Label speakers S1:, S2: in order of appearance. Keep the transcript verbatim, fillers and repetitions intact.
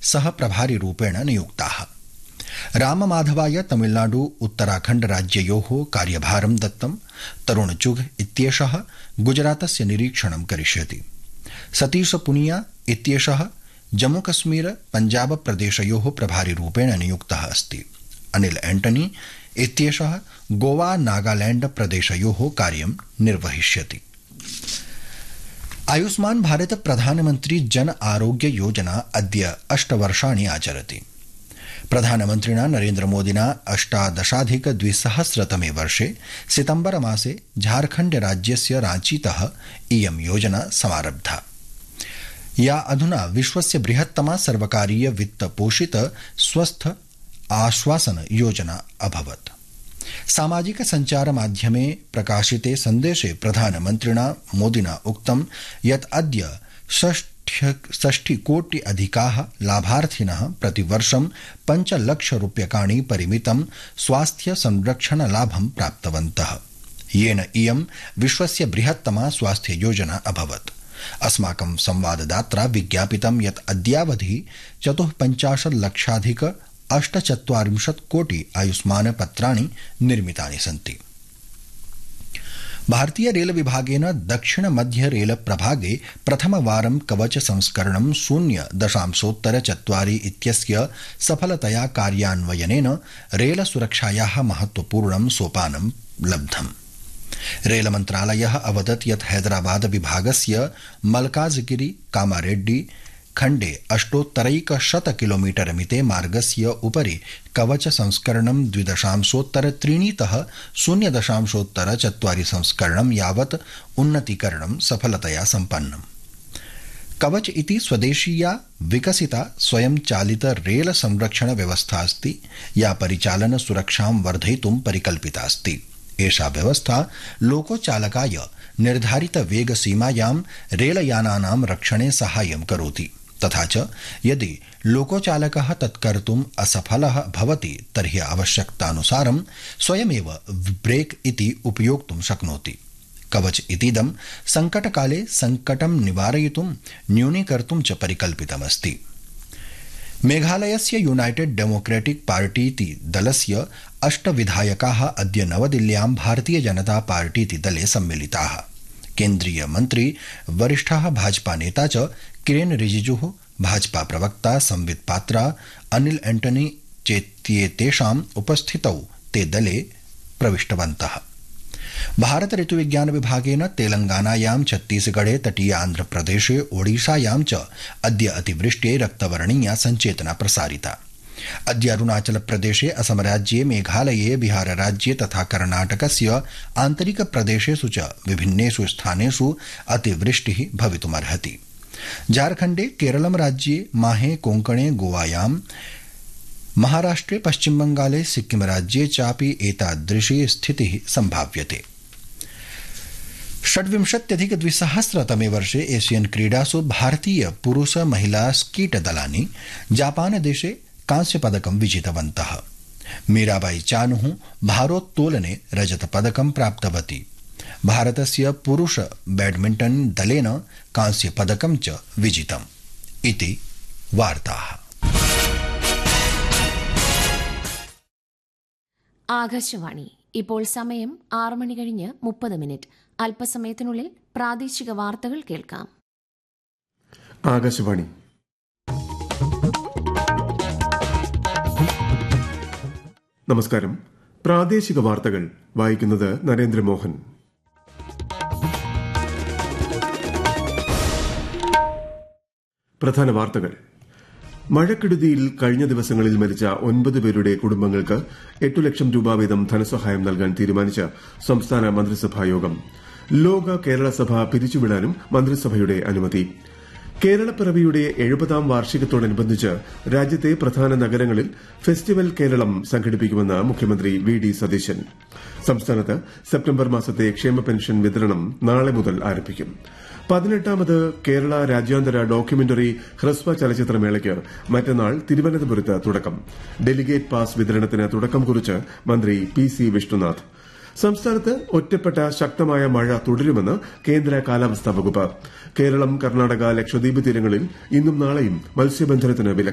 S1: सह प्रभारिरूपेण नियुक्ताः। राममाधवाय तमिलनाडु उत्तराखण्ड राज्ययोः कार्यभारं दत्तं। तरुण चुघ इत्येषः गुजरातस्य निरीक्षणं करिष्यति। सतीश पुनिया इत्येषः जम्मूकश्मीर पंजाब प्रदेशयोः प्रभारिरूपेण नियुक्तः अस्ति। अनिल एंटनी इत्येषः गोवा नागालैंड प्रदेशयोः कार्यं निर्वहिष्यति। आयुष्मान भारत प्रधानमंत्री जन आरोग्य योजना अद्य अष्टवर्षाणि आचरति। प्रधानमन्त्रिणा नरेन्द्रमोदिना अष्टादशाधिक द्विसहस्रतमे वर्षे सितम्बर मासे झारखण्ड राज्यस्य रांचीतः इयं योजना समारब्धा, या अधुना विश्वस्य बृहत्तमा सर्वकारीय वित्त पोषित स्वस्थ आश्वासन योजना अभवत्। सामाजिक संचार माध्यमे प्रकाशिते सन्देशे प्रधानमन्त्रिणा मोदिना उक्तं यत् अद्य षष्टि कोटि अधिकाः लाभार्थिनः प्रतिवर्षं पञ्चलक्ष रूप्यकाणि परिमितं स्वास्थ्य संरक्षण लाभं प्राप्तवन्तः, येन इयं विश्वस्य बृहत्तमा स्वास्थ्य योजना अभवत्। अस्माकं संवाददात्रा विज्ञापितं यत् अद्यावधि चतुःपञ्चाशत् लक्षाधिक अष्टचत्वारिंशत् कोटि आयुष्मान पत्राणि निर्मितानि सन्ति। भारतीय रेल विभागेन दक्षिण मध्य रेल प्रभागे प्रथमवारं कवच संस्करणं शून्य दशांशोत्तर चत्वारि इत्यस्य सफलतया कार्यान्वयनेन रेल सुरक्षायाः महत्वपूर्णं सोपानं लब्धम्। रेल मन्त्रालयः अवदत् यत् हैदराबाद विभागस्य मल्काजगिरी कामारेड्डी खण्डे अष्टोत्तरैकशत किलोमीटर मिते मार्गस्य उपरि कवच संस्करणं द्विदशांशोत्तर त्रीणितः शून्य दशांशोत्तर चत्वारि संस्करणं यावत् उन्नतीकरणं सफलतया सम्पन्नम्। कवच इति स्वदेशीया विकसिता स्वयंचालित रेल संरक्षण व्यवस्था अस्ति, या परिचालन सुरक्षां वर्धयितुं परिकल्पिता अस्ति। एषा व्यवस्था लोकोचालकाय निर्धारित वेग सीमायां रेलयानानां रक्षणे साहाय्यं करोति, तथा च यदि लोकोचालकः तत्कर्तुम् असफलः भवति तर्हि आवश्यकतानुसारं स्वयमेव ब्रेक इति उपयोक्तुं शक्नोति। कवच इतीदं संकटकाले संकटं निवारयितुं न्यूनीकर्तुं च परिकल्पितमस्ति। मेघालयस्य यूनाइटेड डेमोक्रेटिक पार्टीति दलस्य अष्ट विधायकाः अद्य नवदिल्ल्यां भारतीय जनता पार्टीति दले सम्मिलिताः। केन्द्रीय मन्त्री वरिष्ठः भाजपा नेता च किरेन रिजिजुः, भाजपा प्रवक्ता संबित पात्रा, अनिल एंटनी चेत्येतेषाम् उपस्थितौ ते दले प्रविष्टवन्तः। भारत ऋतुविज्ञान विभागेन तेलंगानायां, छत्तीसगढ़े, तटीय आन्ध्रप्रदेशे, ओडिशायां च अद्य अतिवृष्टे रक्तवर्णीया सञ्चेतना प्रसारिता। अद्य अरुणाचल प्रदेशे, असम राज्ये, मेघालये, बिहार राज्ये तथा कर्णाटकस्य आन्तरिक प्रदेशेषु च विभिन्नेषु स्थानेषु अतिवृष्टिः भवितुमर्हति। झारखण्डे, केरलं राज्ये, माहे, कोंकणे, गोवायां, महाराष्ट्रे, पश्चिमबंगाले, सिक्किम राज्ये चापि एतादृशी स्थितिः सम्भाव्यते। षड्विंशत्यधिक द्विसहस्रतमे वर्षे एशियन क्रीडासु भारतीय पुरुष महिला स्कीट दलानि जापान देशे कांस्यपदकं विजितवन्तः। मीराबाई चानुः भारोत्तोलने रजतपदकं प्राप्तवती। भारतस्य पुरुष बैडमिण्टन दलेन कांस्यपदकं च विजितम्। इति वार्ताः।
S2: ആകാശവാണി. ഇപ്പോൾ സമയം ആറ് മണി കഴിഞ്ഞ് മുപ്പത് മിനിറ്റ്. അല്പസമയത്തിനുള്ളിൽ പ്രാദേശിക വാർത്തകൾ കേൾക്കാം.
S3: ആകാശവാണി. നമസ്കാരം. പ്രാദേശിക വാർത്തകൾ വായിക്കുന്നത് നരേന്ദ്രമോഹൻ. പ്രധാന വാർത്തകൾ. മഴക്കെടുതിയിൽ കഴിഞ്ഞ ദിവസങ്ങളിൽ മരിച്ച ഒൻപത് പേരുടെ കുടുംബങ്ങൾക്ക് എട്ടു ലക്ഷം രൂപ വീതം ധനസഹായം നൽകാൻ തീരുമാനിച്ച സംസ്ഥാന മന്ത്രിസഭാ യോഗം. ലോക കേരള സഭ പിരിച്ചുവിടാനും മന്ത്രിസഭയുടെ അനുമതി. കേരളപ്പിറവിയുടെ എഴുപതാം വാർഷികത്തോടനുബന്ധിച്ച് രാജ്യത്തെ പ്രധാന നഗരങ്ങളിൽ ഫെസ്റ്റിവൽ കേരളം സംഘടിപ്പിക്കുമെന്ന് മുഖ്യമന്ത്രി വി ഡി സതീശൻ. സംസ്ഥാനത്ത് സെപ്റ്റംബർ മാസത്തെ ക്ഷേമ പെൻഷൻ വിതരണം നാളെ മുതൽ ആരംഭിക്കും. പതിനെട്ടാമത് കേരള രാജ്യാന്തര ഡോക്യുമെന്ററി ഹ്രസ്വ ചലച്ചിത്രമേളയ്ക്ക് മറ്റന്നാൾ തിരുവനന്തപുരത്ത് തുടക്കം. ഡെലിഗേറ്റ് പാസ് വിതരണത്തിന് തുടക്കം കുറിച്ച് മന്ത്രി പി സി വിഷ്ണുനാഥ്. സംസ്ഥാനത്ത് ഒറ്റപ്പെട്ട ശക്തമായ മഴ തുടരുമെന്ന് കേന്ദ്ര കാലാവസ്ഥാ വകുപ്പ്. കേരളം, കർണാടക, ലക്ഷദ്വീപ് തീരങ്ങളിൽ ഇന്നും നാളെയും മത്സ്യബന്ധനത്തിന് വിലക്ക്.